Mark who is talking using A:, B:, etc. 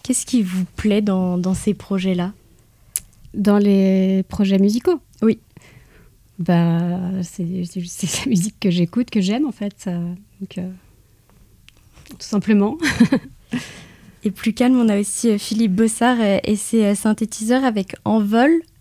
A: Qu'est-ce qui vous plaît dans ces projets-là ?
B: Dans les projets musicaux ?
A: Oui.
B: C'est la musique que j'écoute, que j'aime en fait. Donc, tout simplement.
A: Et plus calme, on a aussi Philippe Bossard et ses synthétiseurs avec Envol.